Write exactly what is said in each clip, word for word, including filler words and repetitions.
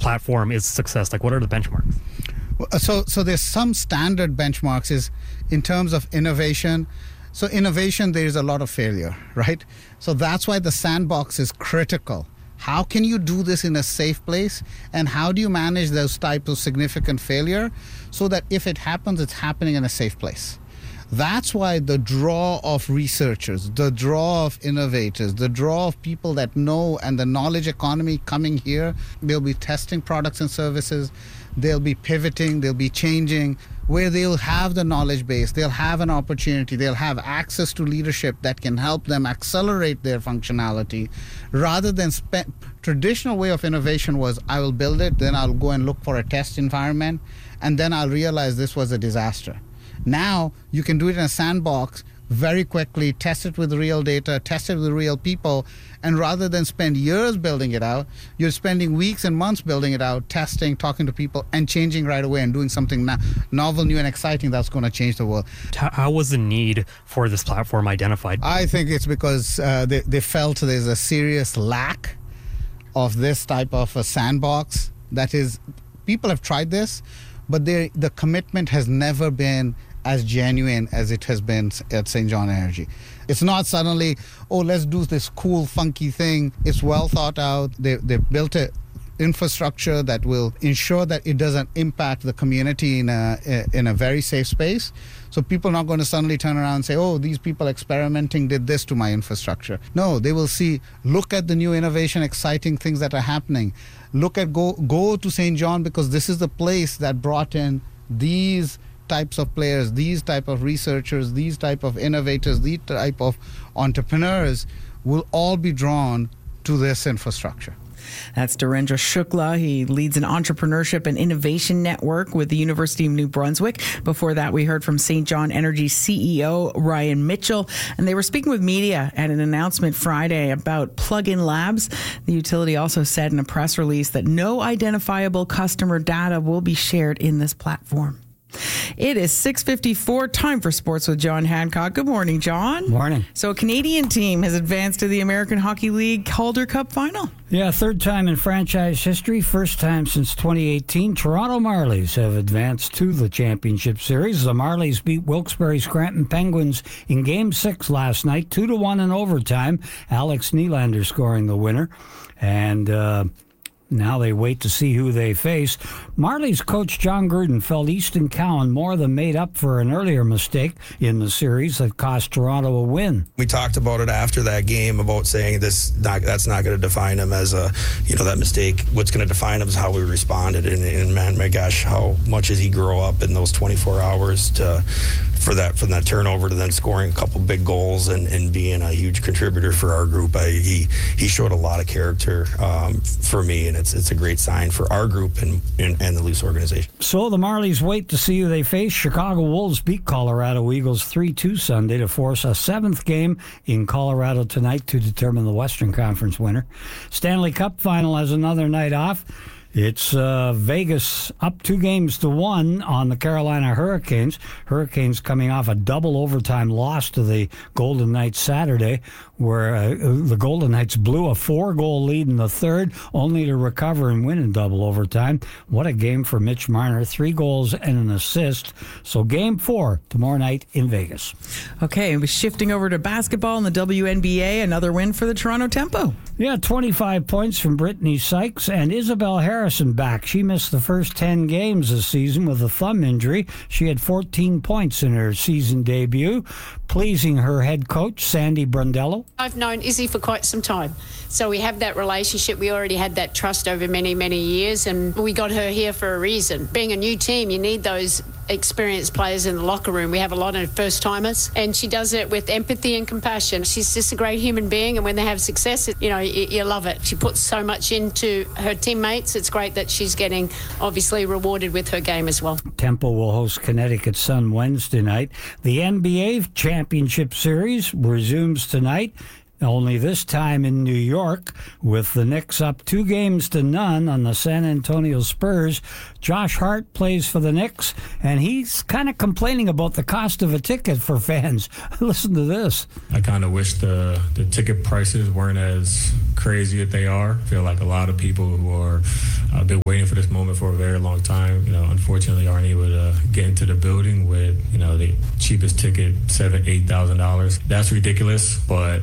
platform is success? Like, what are the benchmarks? So, so there's some standard benchmarks is in terms of innovation. So innovation, there's a lot of failure, right? So that's why the sandbox is critical. How can you do this in a safe place? And how do you manage those types of significant failure so that if it happens, it's happening in a safe place? That's why the draw of researchers, the draw of innovators, the draw of people that know and the knowledge economy coming here, they'll be testing products and services, they'll be pivoting, they'll be changing, where they'll have the knowledge base, they'll have an opportunity, they'll have access to leadership that can help them accelerate their functionality, rather than spe- traditional way of innovation was, I will build it, then I'll go and look for a test environment, and then I'll realize this was a disaster. Now you can do it in a sandbox very quickly, test it with real data, test it with real people, and rather than spend years building it out, you're spending weeks and months building it out, testing, talking to people, and changing right away and doing something no- novel, new, and exciting that's going to change the world. How was the need for this platform identified? I think it's because uh, they, they felt there's a serious lack of this type of a sandbox. That is, people have tried this, but the commitment has never been as genuine as it has been at Saint John Energy. It's not suddenly, oh, let's do this cool, funky thing. It's well thought out. They, they've built a infrastructure that will ensure that it doesn't impact the community in a, in a very safe space. So people are not going to suddenly turn around and say, oh, these people experimenting did this to my infrastructure. No, they will see, look at the new innovation, exciting things that are happening. Look at, go, go to Saint John because this is the place that brought in these types of players, these type of researchers, these type of innovators, these type of entrepreneurs will all be drawn to this infrastructure. That's Dhirendra Shukla. He leads an entrepreneurship and innovation network with the University of New Brunswick. Before that, we heard from Saint John Energy C E O Ryan Mitchell, and they were speaking with media at an announcement Friday about Plug-in Labs. The utility also said in a press release that no identifiable customer data will be shared in this platform. It is six fifty-four, time for sports with John Hancock. Good morning, John. Morning. So a Canadian team has advanced to the American Hockey League Calder Cup final. Yeah, third time in franchise history, first time since twenty eighteen. Toronto Marlies have advanced to the championship series. The Marlies beat Wilkes-Barre Scranton Penguins in Game six last night, two to one in overtime. Alex Nylander scoring the winner. And uh, now they wait to see who they face. Marlies coach John Gruden felt Easton Cowan more than made up for an earlier mistake in the series that cost Toronto a win. We talked about it after that game about saying this not, that's not going to define him as a, you know, that mistake. What's going to define him is how we responded. And, and man, my gosh, how much did he grow up in those twenty-four hours to for that from that turnover to then scoring a couple big goals and, and being a huge contributor for our group. I, he he showed a lot of character um, for me, and it's it's a great sign for our group and, and, and the Leafs organization. So the Marlies wait to see who they face. Chicago Wolves beat Colorado Eagles three two Sunday to force a seventh game in Colorado tonight to determine the Western Conference winner. Stanley Cup final has another night off. It's uh, Vegas up two games to one on the Carolina Hurricanes. Hurricanes coming off a double overtime loss to the Golden Knights Saturday, where uh, the Golden Knights blew a four-goal lead in the third, only to recover and win in double overtime. What a game for Mitch Marner, three goals and an assist. So game four tomorrow night in Vegas. Okay, we're shifting over to basketball in the W N B A. Another win for the Toronto Tempo. Yeah, twenty-five points from Brittany Sykes and Isabel Harrison back. She missed the first ten games this season with a thumb injury. She had fourteen points in her season debut, pleasing her head coach, Sandy Brundello. I've known Izzy for quite some time, so we have that relationship. We already had that trust over many, many years, and we got her here for a reason. Being a new team, you need those experienced players in the locker room. We have a lot of first-timers, and she does it with empathy and compassion. She's just a great human being, and when they have success, you know, you, you love it. She puts so much into her teammates. It's great that she's getting, obviously, rewarded with her game as well. Tempo will host Connecticut Sun Wednesday night. The N B A Championship Series resumes tonight. only this time in New York, with the Knicks up two games to none on the San Antonio Spurs. Josh Hart plays for the Knicks, and he's kind of complaining about the cost of a ticket for fans. Listen to this. I kind of wish the, the ticket prices weren't as crazy as they are. I feel like a lot of people who are uh, been waiting for this moment for a very long time, you know, unfortunately aren't able to get into the building with, you know, the cheapest ticket, seven, eight thousand dollars. That's ridiculous, but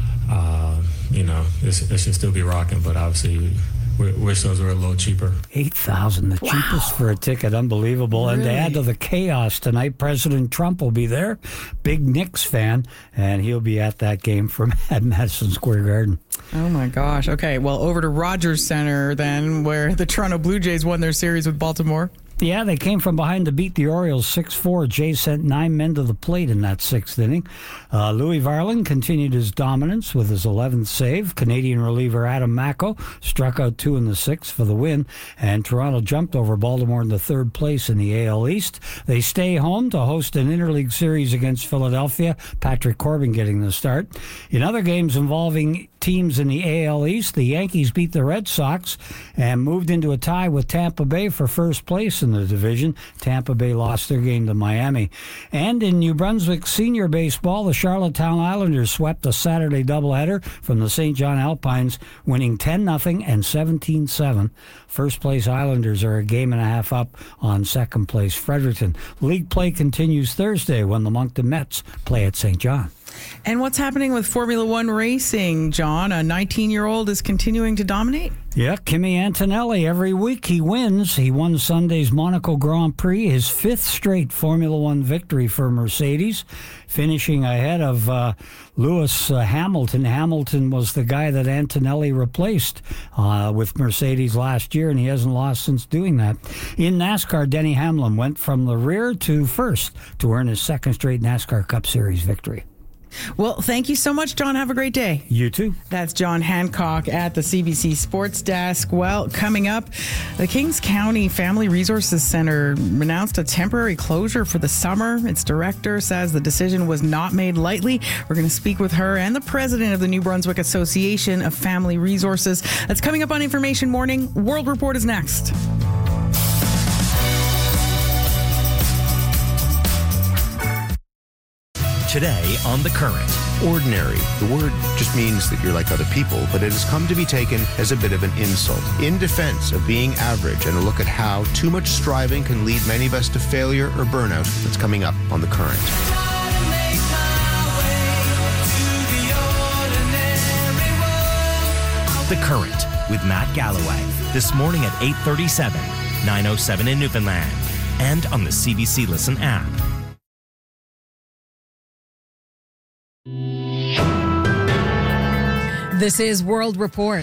uh, you know, this, this should still be rocking. But obviously, we wish those were a little cheaper. eight thousand dollars, the wow. cheapest for a ticket. Unbelievable. Really? And to add to the chaos tonight, President Trump will be there. Big Knicks fan, and he'll be at that game from at Madison Square Garden. Oh, my gosh. Okay, well, over to Rogers Center then, where the Toronto Blue Jays won their series with Baltimore. Yeah, they came from behind to beat the Orioles six four. Jay sent nine men to the plate in that sixth inning. Uh, Louis Varland continued his dominance with his eleventh save. Canadian reliever Adam Macko struck out two in the sixth for the win, and Toronto jumped over Baltimore into third place in the A L East. They stay home to host an interleague series against Philadelphia, Patrick Corbin getting the start. In other games involving teams in the A L East, the Yankees beat the Red Sox and moved into a tie with Tampa Bay for first place in the division. Tampa Bay lost their game to Miami. And in New Brunswick senior baseball, the Charlottetown Islanders swept a Saturday doubleheader from the Saint John Alpines, winning ten nothing and seventeen seven. First place Islanders are a game and a half up on second place Fredericton. League play continues Thursday when the Moncton Mets play at Saint John. And what's happening with Formula One racing, John? A nineteen-year-old is continuing to dominate? Yeah, Kimi Antonelli. Every week he wins. He won Sunday's Monaco Grand Prix, his fifth straight Formula One victory for Mercedes, finishing ahead of uh, Lewis uh, Hamilton. Hamilton was the guy that Antonelli replaced uh, with Mercedes last year, and he hasn't lost since doing that. In NASCAR, Denny Hamlin went from the rear to first to earn his second straight NASCAR Cup Series victory. Well, thank you so much, John. Have a great day. You too. That's John Hancock at the C B C Sports Desk. Well, coming up, the Kings County Family Resources Center announced a temporary closure for the summer. Its director says the decision was not made lightly. We're going to speak with her and the president of the New Brunswick Association of Family Resources. That's coming up on Information Morning. World Report is next. Today on The Current. Ordinary. The word just means that you're like other people, but it has come to be taken as a bit of an insult. In defense of being average and a look at how too much striving can lead many of us to failure or burnout, that's coming up on The Current. The Current with Matt Galloway. This morning at eight thirty-seven, nine oh seven in Newfoundland, and on the C B C Listen app. This is World Report.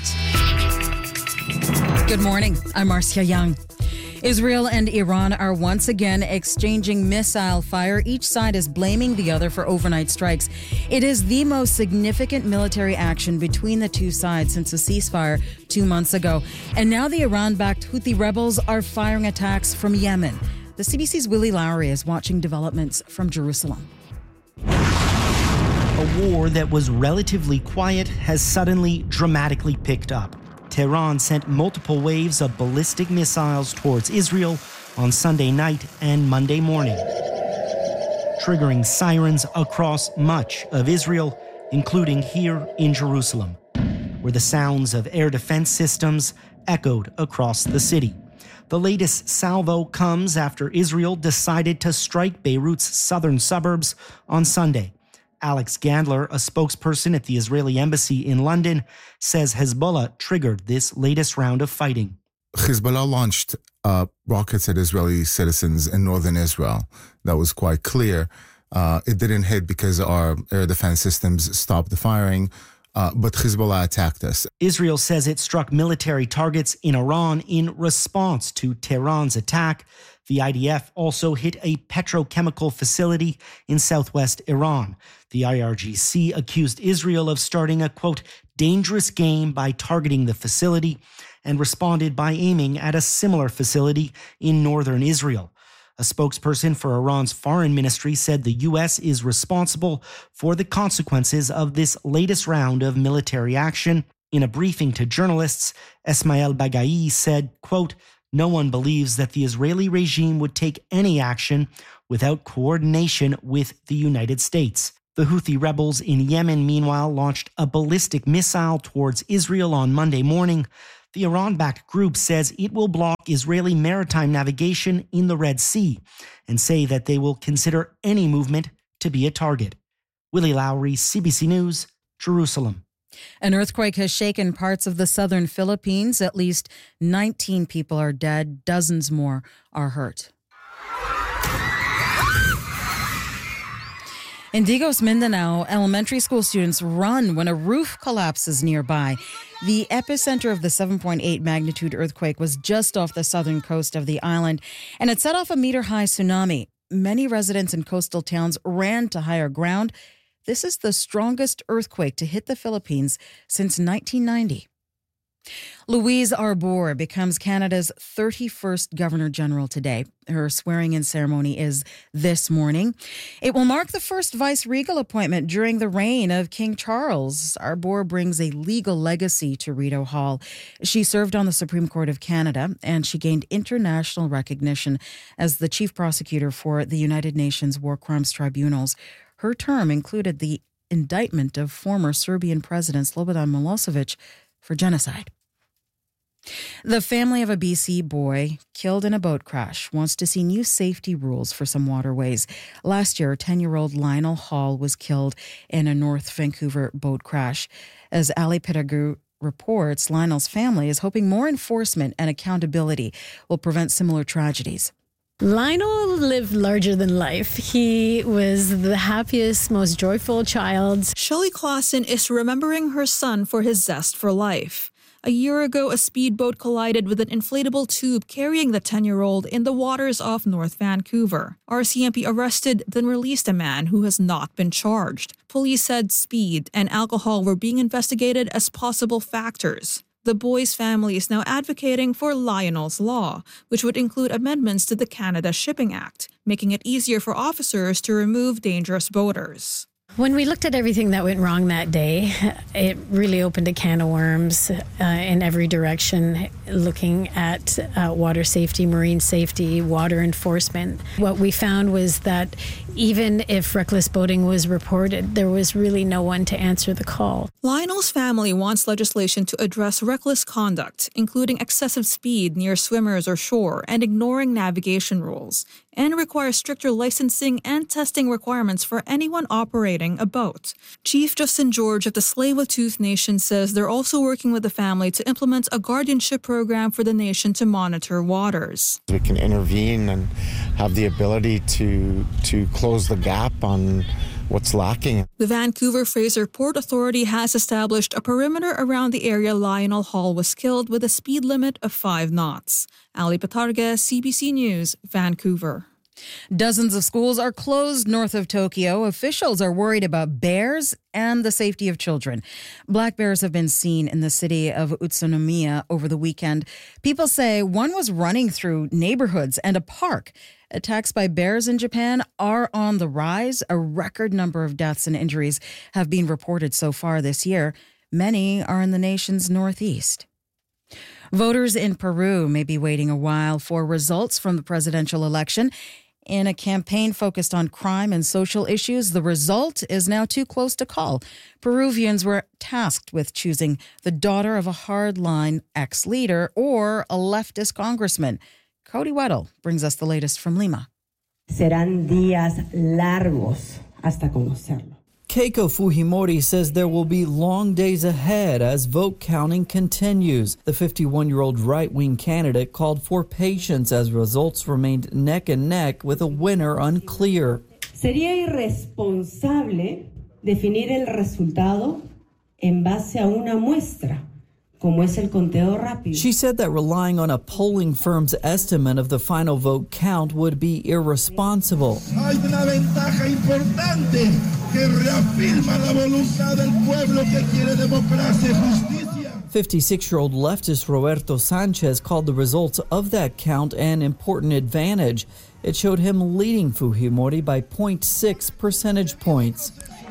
Good morning. I'm Marcia Young. Israel and Iran are once again exchanging missile fire. Each side is blaming the other for overnight strikes. It is the most significant military action between the two sides since the ceasefire two months ago. And now the Iran-backed Houthi rebels are firing attacks from Yemen. The C B C's Willie Lowry is watching developments from Jerusalem. A war that was relatively quiet has suddenly dramatically picked up. Tehran sent multiple waves of ballistic missiles towards Israel on Sunday night and Monday morning, triggering sirens across much of Israel, including here in Jerusalem, where the sounds of air defense systems echoed across the city. The latest salvo comes after Israel decided to strike Beirut's southern suburbs on Sunday. Alex Gandler, a spokesperson at the Israeli embassy in London, says Hezbollah triggered this latest round of fighting. Hezbollah launched uh, rockets at Israeli citizens in northern Israel. That was quite clear. Uh, it didn't hit because our air defense systems stopped the firing, uh, but Hezbollah attacked us. Israel says it struck military targets in Iran in response to Tehran's attack. The I D F also hit a petrochemical facility in southwest Iran. The I R G C accused Israel of starting a, quote, dangerous game by targeting the facility and responded by aiming at a similar facility in northern Israel. A spokesperson for Iran's foreign ministry said the U S is responsible for the consequences of this latest round of military action. In a briefing to journalists, Esmail Baghai said, quote, "No one believes that the Israeli regime would take any action without coordination with the United States." The Houthi rebels in Yemen, meanwhile, launched a ballistic missile towards Israel on Monday morning. The Iran-backed group says it will block Israeli maritime navigation in the Red Sea and say that they will consider any movement to be a target. Willie Lowry, C B C News, Jerusalem. An earthquake has shaken parts of the southern Philippines. At least nineteen people are dead. Dozens more are hurt. In Digos, Mindanao, elementary school students run when a roof collapses nearby. The epicenter of the seven point eight magnitude earthquake was just off the southern coast of the island, and it set off a meter-high tsunami. Many residents in coastal towns ran to higher ground. This is the strongest earthquake to hit the Philippines since nineteen ninety. Louise Arbour becomes Canada's thirty-first Governor-General today. Her swearing-in ceremony is this morning. It will mark the first vice-regal appointment during the reign of King Charles. Arbour brings a legal legacy to Rideau Hall. She served on the Supreme Court of Canada, and she gained international recognition as the chief prosecutor for the United Nations War Crimes Tribunals. Her term included the indictment of former Serbian President Slobodan Milosevic for genocide. The family of a B C boy killed in a boat crash wants to see new safety rules for some waterways. Last year, ten-year-old Lionel Hall was killed in a North Vancouver boat crash. As Ali Petagu reports, Lionel's family is hoping more enforcement and accountability will prevent similar tragedies. Lionel lived larger than life. He was the happiest, most joyful child. Shelley Clausen is remembering her son for his zest for life. A year ago, a speedboat collided with an inflatable tube carrying the ten-year-old in the waters off North Vancouver. R C M P arrested, then released a man who has not been charged. Police said speed and alcohol were being investigated as possible factors. The boy's family is now advocating for Lionel's Law, which would include amendments to the Canada Shipping Act, making it easier for officers to remove dangerous boaters. When we looked at everything that went wrong that day, it really opened a can of worms uh, in every direction, looking at uh, water safety, marine safety, water enforcement. What we found was that even if reckless boating was reported, there was really no one to answer the call. Lionel's family wants legislation to address reckless conduct, including excessive speed near swimmers or shore and ignoring navigation rules, and require stricter licensing and testing requirements for anyone operating a boat. Chief Justin George of the Tsleil-Waututh Nation says they're also working with the family to implement a guardianship program for the nation to monitor waters. We can intervene and have the ability to to close the gap on what's lacking. The Vancouver Fraser Port Authority has established a perimeter around the area Lionel Hall was killed with a speed limit of five knots. Ali Patarga, C B C News, Vancouver. Dozens of schools are closed north of Tokyo. Officials are worried about bears and the safety of children. Black bears have been seen in the city of Utsunomiya over the weekend. People say one was running through neighborhoods and a park. Attacks by bears in Japan are on the rise. A record number of deaths and injuries have been reported so far this year. Many are in the nation's northeast. Voters in Peru may be waiting a while for results from the presidential election. In a campaign focused on crime and social issues, the result is now too close to call. Peruvians were tasked with choosing the daughter of a hardline ex-leader or a leftist congressman. Cody Weddle brings us the latest from Lima. Serán días largos hasta conocerlo. Keiko Fujimori says there will be long days ahead as vote counting continues. The fifty-one-year-old right-wing candidate called for patience as results remained neck and neck with a winner unclear. Sería irresponsable definir el resultado en base a una muestra, como es el conteo rápido. She said that relying on a polling firm's estimate of the final vote count would be irresponsible. Hay una ventaja importante que reafirma la voluntad del pueblo que quiere democracia y justicia. fifty-six-year-old leftist Roberto Sanchez called the results of that count an important advantage. It showed him leading Fujimori by zero point six percentage points.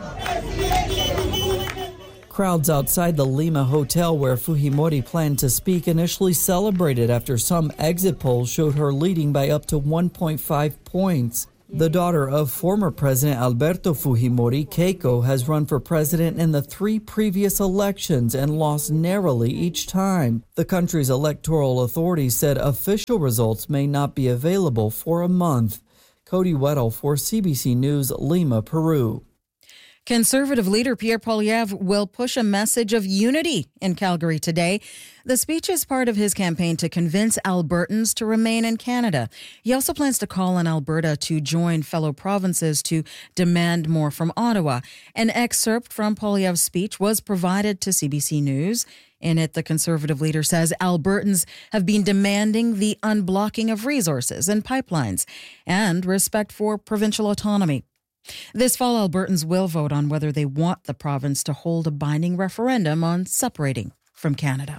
Crowds outside the Lima hotel where Fujimori planned to speak initially celebrated after some exit polls showed her leading by up to one point five points. The daughter of former President Alberto Fujimori, Keiko, has run for president in the three previous elections and lost narrowly each time. The country's electoral authorities said official results may not be available for a month. Cody Weddle for C B C News, Lima, Peru. Conservative leader Pierre Poilievre will push a message of unity in Calgary today. The speech is part of his campaign to convince Albertans to remain in Canada. He also plans to call on Alberta to join fellow provinces to demand more from Ottawa. An excerpt from Poilievre's speech was provided to C B C News. In it, the Conservative leader says Albertans have been demanding the unblocking of resources and pipelines and respect for provincial autonomy. This fall, Albertans will vote on whether they want the province to hold a binding referendum on separating from Canada.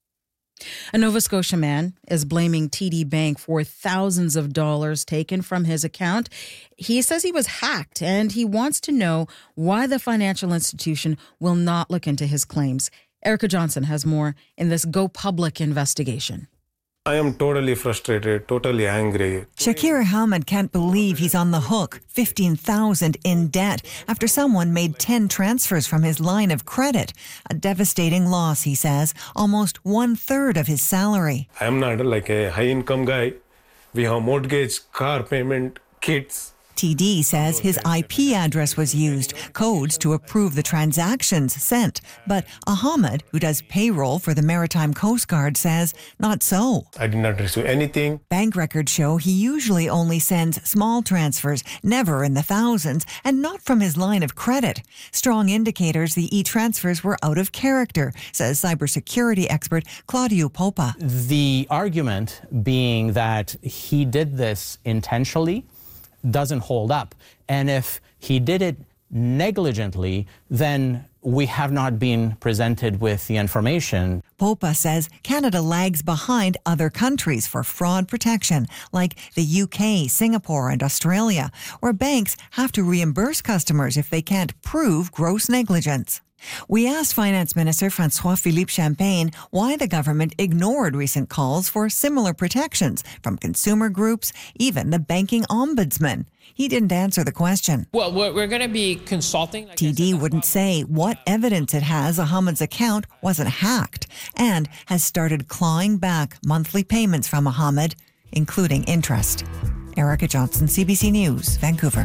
A Nova Scotia man is blaming T D Bank for thousands of dollars taken from his account. He says he was hacked and he wants to know why the financial institution will not look into his claims. Erica Johnson has more in this Go Public investigation. I am totally frustrated, totally angry. Shakir Ahmed can't believe he's on the hook, fifteen thousand dollars in debt, after someone made ten transfers from his line of credit. A devastating loss, he says, almost one-third of his salary. I am not like a high-income guy. We have mortgage, car payment, kids. T D says his I P address was used, codes to approve the transactions sent. But Ahmed, who does payroll for the Maritime Coast Guard, says not so. I did not receive anything. Bank records show he usually only sends small transfers, never in the thousands, and not from his line of credit. Strong indicators the e-transfers were out of character, says cybersecurity expert Claudio Popa. The argument being that he did this intentionally doesn't hold up. And if he did it negligently, then we have not been presented with the information. Popa says Canada lags behind other countries for fraud protection, like the U K, Singapore, and Australia, where banks have to reimburse customers if they can't prove gross negligence. We asked Finance Minister François-Philippe Champagne why the government ignored recent calls for similar protections from consumer groups, even the banking ombudsman. He didn't answer the question. Well, we're going to be consulting. Like T D wouldn't say what evidence it has Ahmed's account wasn't hacked and has started clawing back monthly payments from Ahmed, including interest. Erica Johnson, C B C News, Vancouver.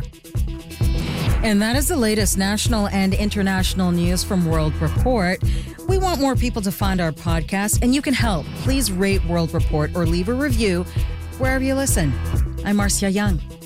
And that is the latest national and international news from World Report. We want more people to find our podcast, and you can help. Please rate World Report or leave a review wherever you listen. I'm Marcia Young.